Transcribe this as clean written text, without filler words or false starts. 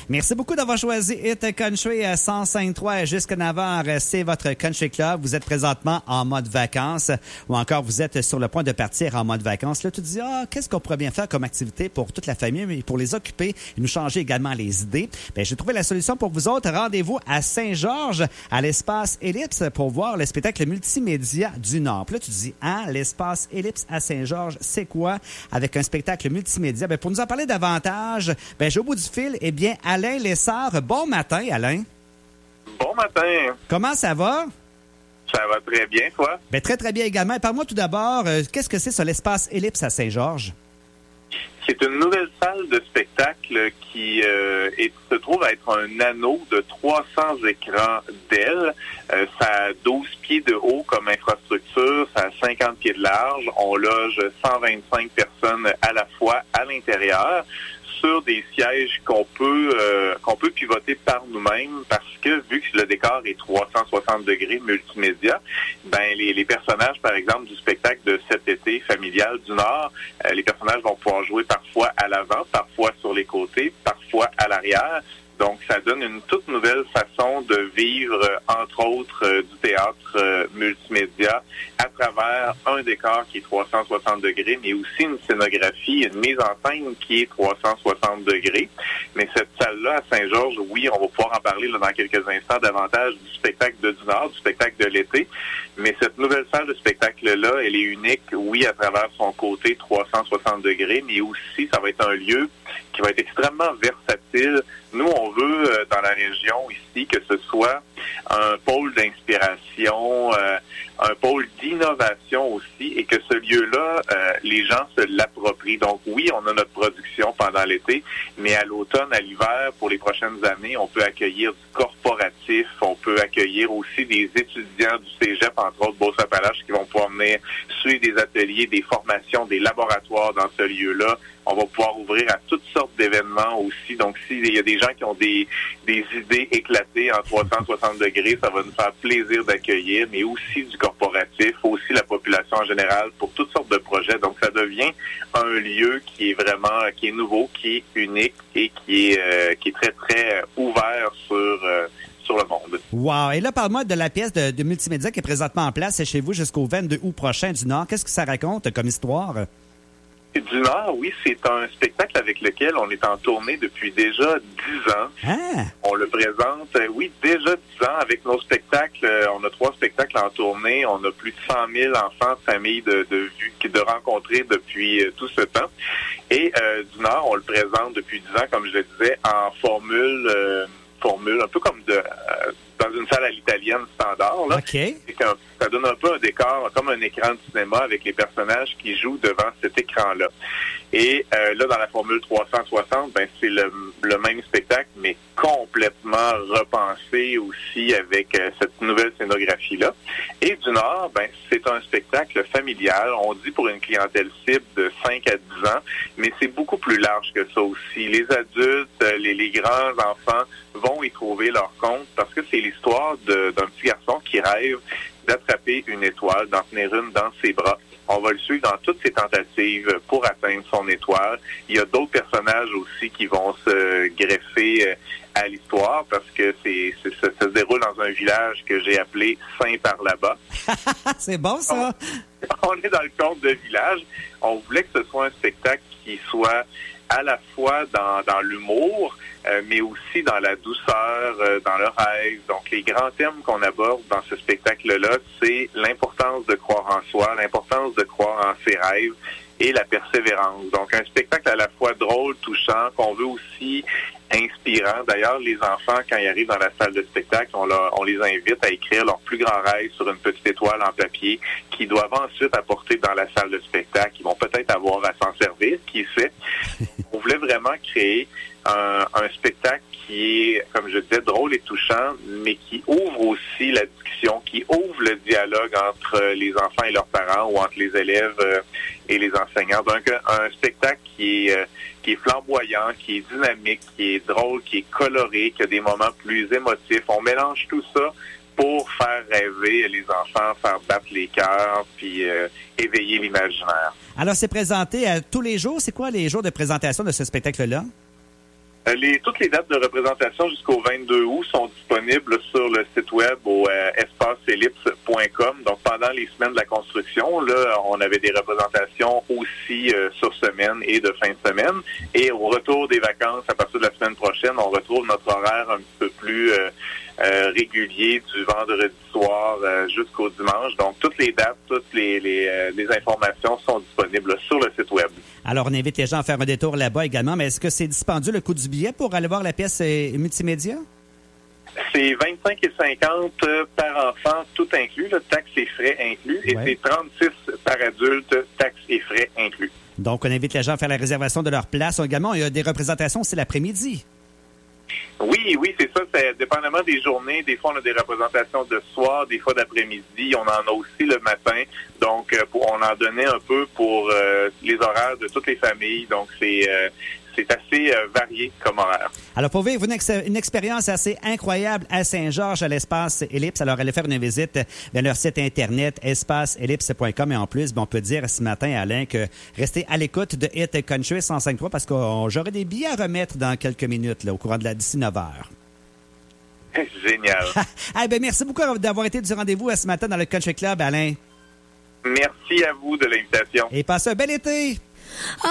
Merci beaucoup d'avoir choisi Hit Country à 105.3 jusqu'à 9h. C'est votre Country Club. Vous êtes présentement en mode vacances ou encore vous êtes sur le point de partir en mode vacances. Là, tu te dis, qu'est-ce qu'on pourrait bien faire comme activité pour toute la famille, mais pour les occuper et nous changer également les idées? Bien, j'ai trouvé la solution pour vous autres. Rendez-vous à Saint-Georges, à l'espace Ellipse, pour voir le spectacle multimédia du Nord. Puis là, tu te dis, l'espace Ellipse à Saint-Georges, c'est quoi? Avec un spectacle multimédia. Bien, pour nous en parler davantage, j'ai au bout du fil, Alain Lessard. Bon matin, Alain. Bon matin. Comment ça va? Ça va très bien, toi? Très, très bien également. Parle-moi tout d'abord, qu'est-ce que c'est ça, l'espace Ellipse à Saint-Georges? C'est une nouvelle salle de spectacle qui se trouve être un anneau de 300 écrans d'ailes. Ça a 12 pieds de haut comme infrastructure, ça a 50 pieds de large. On loge 125 personnes à la fois à l'intérieur sur des sièges qu'on peut pivoter par nous-mêmes parce que vu que le décor est 360 degrés multimédia, les personnages, par exemple, du spectacle de cet été familial du Nord, les personnages vont pouvoir jouer parfois à l'avant, parfois sur les côtés, parfois à l'arrière. Donc, ça donne une toute nouvelle façon de vivre, entre autres, du théâtre multimédia à travers un décor qui est 360 degrés, mais aussi une scénographie, une mise en scène qui est 360 degrés. Mais cette salle-là, à Saint-Georges, oui, on va pouvoir en parler là, dans quelques instants davantage du spectacle du Nord, du spectacle de l'été. Mais cette nouvelle salle de spectacle-là, elle est unique, oui, à travers son côté 360 degrés, mais aussi, ça va être un lieu qui va être extrêmement versatile. Nous, on veut, dans la région ici, que ce soit un pôle d'inspiration, un pôle d'innovation aussi, et que ce lieu-là, les gens se l'approprient. Donc oui, on a notre production pendant l'été, mais à l'automne, à l'hiver, pour les prochaines années, on peut accueillir du corporatif, on peut accueillir aussi des étudiants du cégep, entre autres Beauce-Appalaches, qui vont pouvoir venir suivre des ateliers, des formations, des laboratoires dans ce lieu-là. On va pouvoir ouvrir à toutes sortes d'événements aussi. Donc, s'il y a des gens qui ont des idées éclatées en 360 degrés, ça va nous faire plaisir d'accueillir, mais aussi du corporatif, aussi la population en général, pour toutes sortes de projets. Donc, ça devient un lieu qui est vraiment, qui est nouveau, qui est unique et qui est très, très ouvert sur le monde. Wow! Et là, parle-moi de la pièce de multimédia qui est présentement en place chez vous jusqu'au 22 août prochain du Nord. Qu'est-ce que ça raconte comme histoire? Du Nord, oui, c'est un spectacle avec lequel on est en tournée depuis déjà 10 ans. Ah. On le présente, oui, déjà 10 ans avec nos spectacles. On a 3 spectacles en tournée. On a plus de 100 000 enfants, familles de rencontrer depuis tout ce temps. Et du Nord, on le présente depuis 10 ans, comme je le disais, en formule un peu comme dans une salle à l'italienne standard. Là. OK. Ça donne un peu un décor, comme un écran de cinéma avec les personnages qui jouent devant cet écran-là. Et là, dans la formule 360, c'est le même spectacle, mais complètement repensé aussi avec cette nouvelle scénographie-là. Et du Nord, c'est un spectacle familial. On dit pour une clientèle cible de 5 à 10 ans, mais c'est beaucoup plus large que ça aussi. Les adultes, les grands enfants vont y trouver leur compte parce que c'est l'histoire d'un petit garçon qui rêve d'attraper une étoile, d'en tenir une dans ses bras. On va le suivre dans toutes ses tentatives pour atteindre son étoile. Il y a d'autres personnages aussi qui vont se greffer à l'histoire parce que ça se déroule dans un village que j'ai appelé Saint-Par-là-bas. C'est bon, ça! On est dans le conte de village. On voulait que ce soit un spectacle qui soit à la fois dans l'humour, mais aussi dans la douceur, dans le rêve. Donc, les grands thèmes qu'on aborde dans ce spectacle-là, c'est l'importance de croire en soi, l'importance de croire en ses rêves et la persévérance. Donc, un spectacle à la fois drôle, touchant, qu'on veut aussi inspirant. D'ailleurs, les enfants, quand ils arrivent dans la salle de spectacle, on les invite à écrire leur plus grand rêve sur une petite étoile en papier qu'ils doivent ensuite apporter dans la salle de spectacle. Ils vont peut-être avoir à s'en servir, qui sait. On voulait vraiment créer un spectacle qui est, comme je disais, drôle et touchant, mais qui ouvre aussi la discussion, qui ouvre le dialogue entre les enfants et leurs parents ou entre les élèves et les enseignants. Donc, un spectacle qui est flamboyant, qui est dynamique, qui est drôle, qui est coloré, qui a des moments plus émotifs. On mélange tout ça pour faire rêver les enfants, faire battre les cœurs, puis éveiller l'imaginaire. Alors, c'est présenté tous les jours. C'est quoi les jours de présentation de ce spectacle-là? Toutes les dates de représentation jusqu'au 22 août sont disponibles sur le site web au espaceellipse.com. Donc, pendant les semaines de la construction, là, on avait des représentations aussi sur semaine et de fin de semaine. Et au retour des vacances, à partir de la semaine prochaine, on retrouve notre horaire un petit peu plus régulier du vendredi soir jusqu'au dimanche. Donc, toutes les dates, toutes les informations sont disponibles sur le site web. Alors, on invite les gens à faire un détour là-bas également, mais est-ce que c'est dispendieux le coût du billet pour aller voir la pièce multimédia? C'est 25 et 50 par enfant, tout inclus, là, taxes et frais inclus, et c'est 36 par adulte, taxes et frais inclus. Donc, on invite les gens à faire la réservation de leur place. Également, il y a des représentations aussi l'après-midi. Oui, c'est ça. C'est dépendamment des journées. Des fois, on a des représentations de soir, des fois d'après-midi. On en a aussi le matin. Donc, on en donnait un peu pour les horaires de toutes les familles. Donc, c'est assez varié comme horaire. Alors, pour vivre une expérience assez incroyable à Saint-Georges, à l'Espace Ellipse, alors allez faire une visite vers leur site Internet, espaceellipse.com. Et en plus, on peut dire ce matin, Alain, que restez à l'écoute de Hit Country 105.3 parce que j'aurai des billets à remettre dans quelques minutes, là, au courant de d'ici 9 heures. Génial. Merci beaucoup d'avoir été du rendez-vous ce matin dans le Country Club, Alain. Merci à vous de l'invitation. Et passez un bel été.